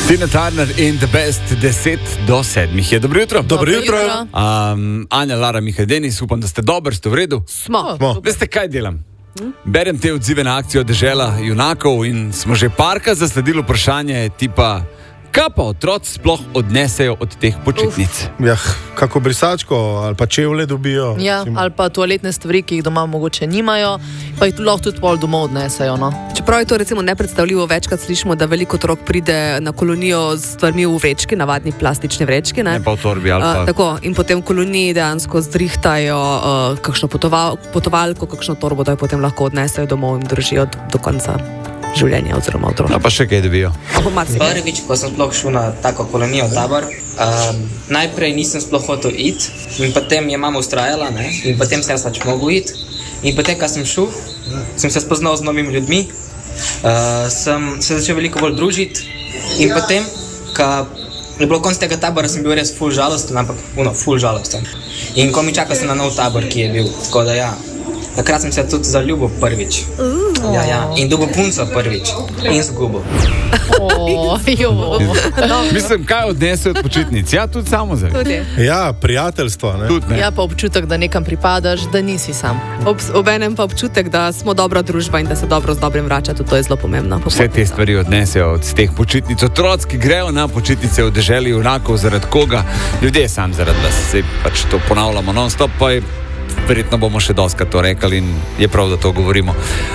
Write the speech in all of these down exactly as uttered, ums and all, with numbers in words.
Tina Turner in The Best, deset do sedmih je. Dobro jutro. Dobro jutro. Um, Anja, Lara, Miha, Denis, upam, da ste dobro, ste v redu? Smo. Smo. Veste, kaj delam? Berem te odzive na akcijo Dežela junakov in smo že parka zasledili vprašanje tipa, kaj pa otroci sploh odnesejo od teh počitnic? Ja, kako brisačko ali pa čevlje dobijo. Ja, ali pa toaletne stvari, ki jih doma mogoče nimajo, pa jih lahko tudi pol domov odnesejo. No? Čeprav je to recimo nepredstavljivo, večkrat slišimo, da veliko otrok pride na kolonijo z stvarmi v vrečki, navadni plastični vrečki. Ne, ne pa v torbi ali pa. Uh, tako, in potem v koloniji dejansko zdrihtajo uh, kakšno potoval, potovalko, kakšno torbo, da jo potem lahko odnesejo domov in držijo do, do konca življenja oziroma otroka. A pa še kaj dobijo? Prvič, ko sem sploh šel na tako kolonijo tabor, um, najprej nisem sploh hotel iti in potem je mama ustrajala, ne? In potem sem jaz pač mogel iti. In potem, ko sem šel, sem se spoznal z novimi ljudmi, uh, sem se začel veliko bolj družiti in potem, ko je bilo konc tega tabora, sem bil res ful žalosten, ampak uno, ful žalosten. In ko mi čakal sem na nov tabor, ki je bil, tako da ja, takrat sem se tudi zaljubil prvič. Uh. Ja, ja. In dobil punco prvič. In zgubil. Oh, Mislim, kaj odnese od počitnic? Ja, tudi samo zdaj. Ja, prijateljstvo. Ne? Tudi, ne? Ja, pa občutek, da nekam pripadaš, da nisi sam. Ob, obenem pa občutek, da smo dobra družba in da se dobro z dobrim vrača, tudi to je zelo pomembno. Vse te stvari odnesejo od teh počitnic. Otroci, ki grejo na počitnice v deželi junakov, zaradi koga? Ljudje sam zaradi vas. Se pač to ponavljamo non-stop, pa je verjetno bomo še doskrat to rekli in je prav, da to govorimo.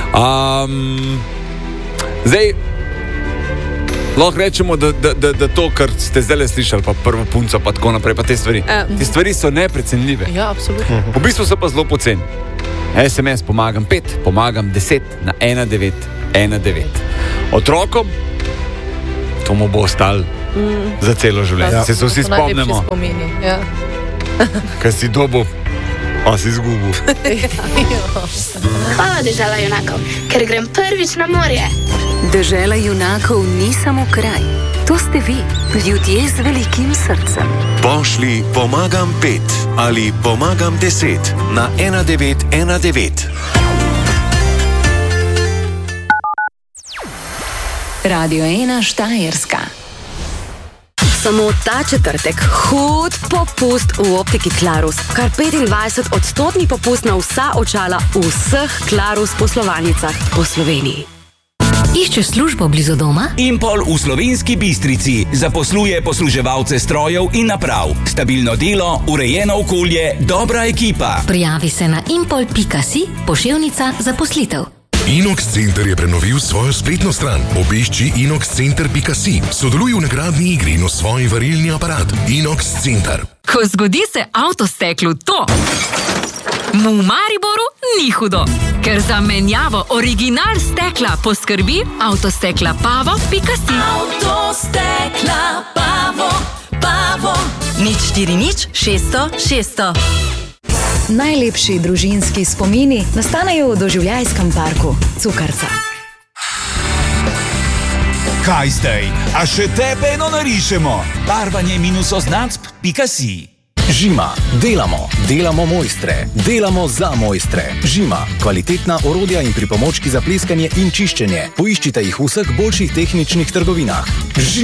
Um, zdaj, lahko rečemo, da, da, da, da to, kar ste zdaj slišali, pa prvo punco, pa tako naprej, pa te stvari. Um. Te stvari so neprecenljive. Ja, absolutno. V bistvu so pa zelo poceni. es em es pomagam pet, pomagam deset na ena devet ena devet. Otrokom to mu bo ostalo mm. za celo življenje. Ja. Se so vsi spomnimo. Ja. Kaj si dobil? A si izgubil. Hvala, Dežela junakov, ker grem prvič na morje. Dežela junakov ni samo kraj. To ste vi, ljudje z velikim srcem. Pošli pomagam pet ali pomagam deset na ena devet ena devet. Radio ena Štajerska. Samo ta četrtek hud popust v optiki Klarus. Kar petindvajset odstotni popust na vsa očala v vseh Klarus poslovalnicah po Sloveniji. Iščeš službo blizu doma? Impol v Slovenski Bistrici zaposluje posluževalce strojev in naprav. Stabilno delo, urejeno okolje, dobra ekipa. Prijavi se na impol pika si, poševnica zaposlitev. Inox Center je prenovil svojo spletno stran. Obišči inox center pika si. Sodeluj v nagradni igri in osvoji varilni aparat. Inox Center. Ko zgodi se avtosteklu to, mu v Mariboru ni hudo. Ker za menjavo original stekla poskrbi avtostekla pavo pika si. Avtostekla pavo, pavo. Nič štiri nič šeststo šeststo. Najlepši družinski spomini nastanejo v doživljajskem parku Cukrca. Kaj zdaj? A še tebe eno narišemo? Barvanje minus oznacb pika si. Žima. Delamo. Delamo mojstre. Delamo za mojstre. Žima. Kvalitetna orodja in pripomočki za pleskanje in čiščenje. Poiščite jih v vseh boljših tehničnih trgovinah. Žima.